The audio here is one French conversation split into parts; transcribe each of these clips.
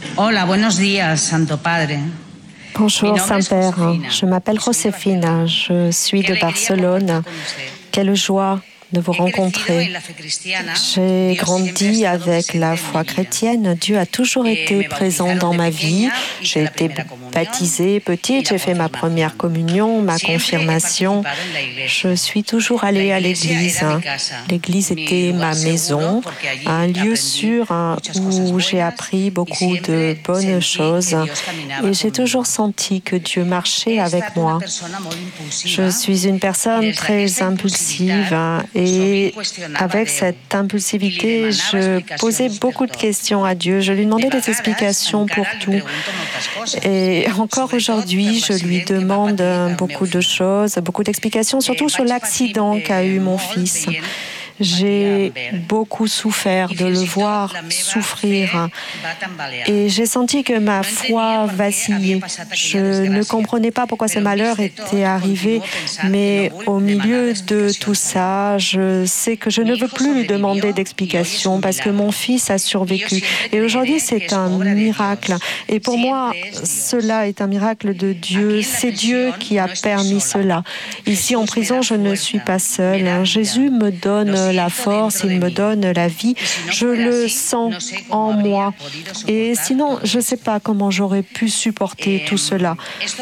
Hola, buenos días, Santo Padre. Bonjour Saint-Père, je m'appelle Josefina, je suis de Barcelone. Quelle joie de vous rencontrer. J'ai grandi avec la foi chrétienne. Dieu a toujours été présent dans ma vie. J'ai été baptisée petite, j'ai fait ma première communion, ma confirmation. Je suis toujours allée à l'église. L'église était ma maison, un lieu sûr où j'ai appris beaucoup de bonnes choses. Et j'ai toujours senti que Dieu marchait avec moi. Je suis une personne très impulsive et avec cette impulsivité, je posais beaucoup de questions à Dieu. Je lui demandais des explications pour tout. Et encore aujourd'hui, je lui demande beaucoup de choses, beaucoup d'explications, surtout sur l'accident qu'a eu mon fils. J'ai beaucoup souffert de le voir souffrir et j'ai senti que ma foi vacillait. Je ne comprenais pas pourquoi ce malheur était arrivé, mais au milieu de tout ça, je sais que je ne veux plus lui demander d'explications parce que mon fils a survécu. Et aujourd'hui, c'est un miracle. Et pour moi, cela est un miracle de Dieu. C'est Dieu qui a permis cela. Ici, en prison, je ne suis pas seule. Jésus me donne la force, il me donne la vie. Je le sens en moi. Et sinon, je ne sais pas comment j'aurais pu supporter tout cela.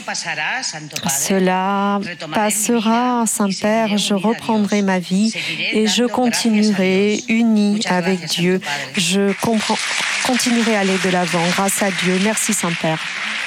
Cela passera, Saint-Père, je reprendrai ma vie et je continuerai unie avec Dieu. Je continuerai à aller de l'avant grâce à Dieu. Merci, Saint-Père.